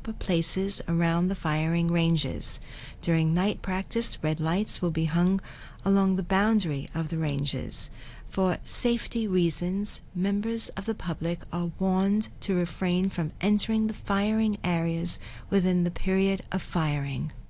proper places around the firing ranges. During night practice, red lights will be hung along the boundary of the ranges. For safety reasons, members of the public are warned to refrain from entering the firing areas within the period of firing.